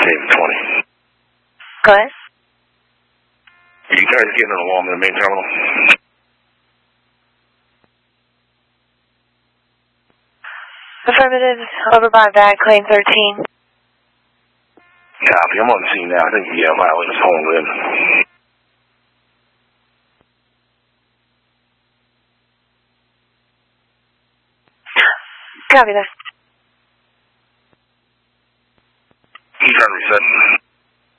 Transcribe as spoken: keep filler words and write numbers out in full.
Save twenty. Go ahead. Are you guys getting on the wall in the main terminal? Affirmative, over by bag, claim thirteen. Copy, I'm on the scene now. I think the uh, mileage is honed in. Copy that. You trying to reset?